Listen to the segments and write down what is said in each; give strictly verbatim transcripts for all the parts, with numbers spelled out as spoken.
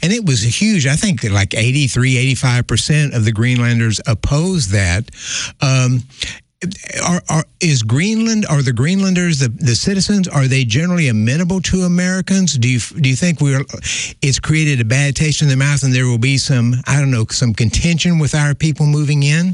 and it was huge. I think that like eighty-three, eighty-five percent of the Greenlanders opposed that. Um, Are, are is Greenland, are the Greenlanders, the, the citizens, are they generally amenable to Americans? Do you do you think we're it's created a bad taste in their mouth, and there will be some, I don't know, some contention with our people moving in?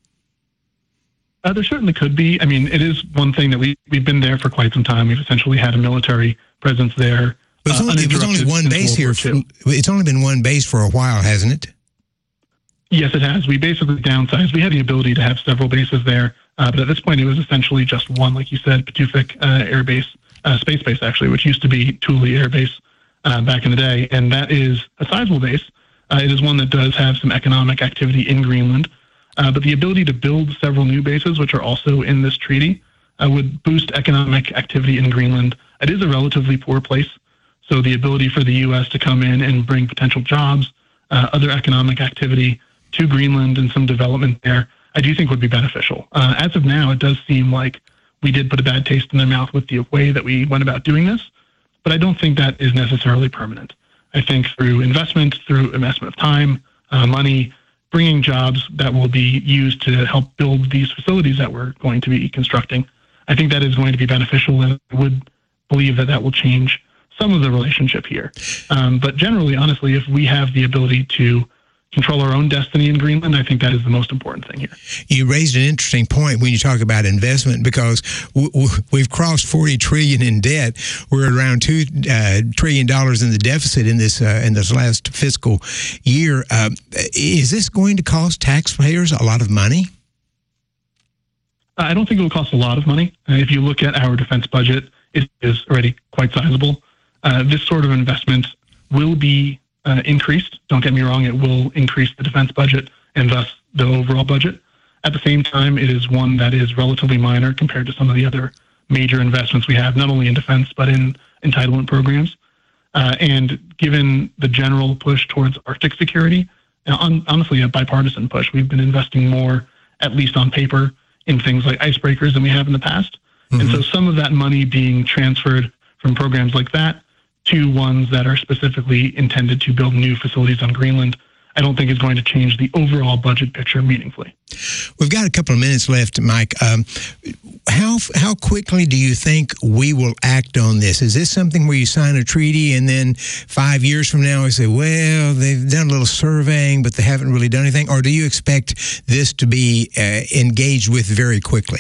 Uh, there certainly could be. I mean, it is one thing that we we've been there for quite some time. We've essentially had a military presence there. But it's uh, only, there's only one base here. For, it's only been one base for a while, hasn't it? Yes, it has. We basically downsized. We had the ability to have several bases there. Uh, but at this point, it was essentially just one, like you said, Patuxent uh, Air Base, uh, Space Base, actually, which used to be Thule Air Base uh, back in the day. And that is a sizable base. Uh, it is one that does have some economic activity in Greenland. Uh, but the ability to build several new bases, which are also in this treaty, uh, would boost economic activity in Greenland. It is a relatively poor place. So the ability for the U S to come in and bring potential jobs, uh, other economic activity to Greenland and some development there, I do think would be beneficial. Uh, as of now, it does seem like we did put a bad taste in their mouth with the way that we went about doing this, but I don't think that is necessarily permanent. I think through investment, through investment of time, uh, money, bringing jobs that will be used to help build these facilities that we're going to be constructing, I think that is going to be beneficial, and I would believe that that will change some of the relationship here. Um, but generally, honestly, if we have the ability to control our own destiny in Greenland, I think that is the most important thing here. You raised an interesting point when you talk about investment, because w- w- we've crossed forty trillion dollars in debt. We're around two uh, trillion dollars in the deficit in this uh, in this last fiscal year. Uh, is this going to cost taxpayers a lot of money? I don't think it will cost a lot of money. Uh, if you look at our defense budget, it is already quite sizable. Uh, this sort of investment will be Uh, increased. Don't get me wrong, it will increase the defense budget and thus the overall budget. At the same time, it is one that is relatively minor compared to some of the other major investments we have, not only in defense, but in entitlement programs. Uh, and given the general push towards Arctic security, on, honestly, a bipartisan push, we've been investing more, at least on paper, in things like icebreakers than we have in the past. Mm-hmm. And so some of that money being transferred from programs like that to ones that are specifically intended to build new facilities on Greenland, I don't think is going to change the overall budget picture meaningfully. We've got a couple of minutes left, Mike. Um, how how quickly do you think we will act on this? Is this something where you sign a treaty and then five years from now we say, well, they've done a little surveying, but they haven't really done anything? Or do you expect this to be uh, engaged with very quickly?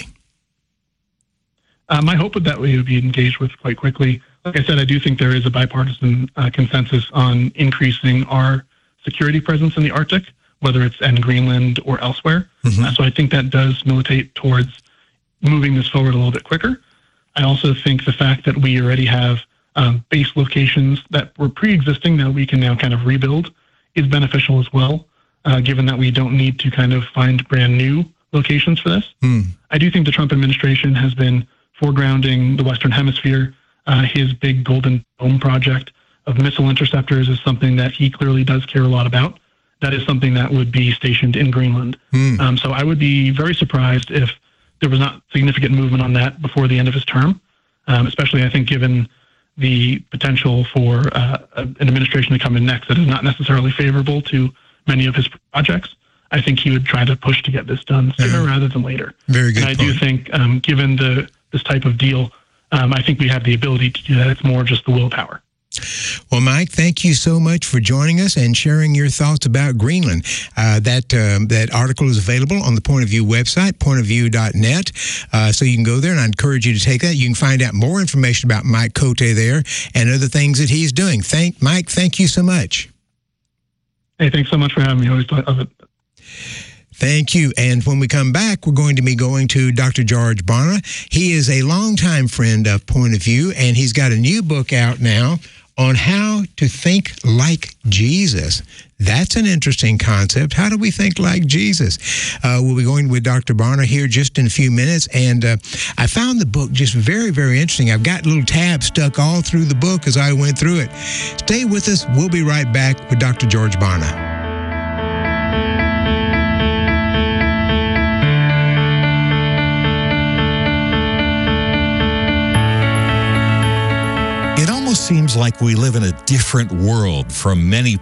Uh, my hope would that we would be engaged with quite quickly. Like I said, I do think there is a bipartisan uh, consensus on increasing our security presence in the Arctic, whether it's in Greenland or elsewhere. Mm-hmm. Uh, so I think that does militate towards moving this forward a little bit quicker. I also think the fact that we already have um, base locations that were pre-existing that we can now kind of rebuild is beneficial as well, uh, given that we don't need to kind of find brand new locations for this. Mm. I do think the Trump administration has been foregrounding the Western Hemisphere. Uh, his big Golden Dome project of missile interceptors is something that he clearly does care a lot about. That is something that would be stationed in Greenland. Mm. Um, so I would be very surprised if there was not significant movement on that before the end of his term, um, especially I think given the potential for uh, an administration to come in next that is not necessarily favorable to many of his projects. I think he would try to push to get this done sooner mm. rather than later. Very good. And I point. do think um, given the this type of deal, Um, I think we have the ability to do that. It's more just the willpower. Well, Mike, thank you so much for joining us and sharing your thoughts about Greenland. Uh, that um, that article is available on the Point of View website, point of view dot net, uh, so you can go there, and I encourage you to take that. You can find out more information about Mike Cote there and other things that he's doing. Thank Mike, thank you so much. Hey, thanks so much for having me. I always love it. Thank you. And when we come back, we're going to be going to Doctor George Barna. He is a longtime friend of Point of View, and he's got a new book out now on how to think like Jesus. That's an interesting concept. How do we think like Jesus? Uh, we'll be going with Doctor Barna here just in a few minutes. And uh, I found the book just very, very interesting. I've got little tabs stuck all through the book as I went through it. Stay with us. We'll be right back with Doctor George Barna. It almost seems like we live in a different world from many